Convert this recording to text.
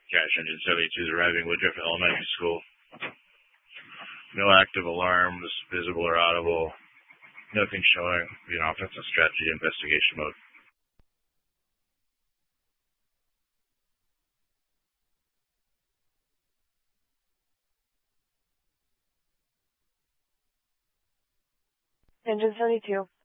Cache Engine 72 is arriving Woodruff Elementary School. No active alarms, visible or audible. Nothing showing. Be an offensive strategy investigation mode. Engine 72.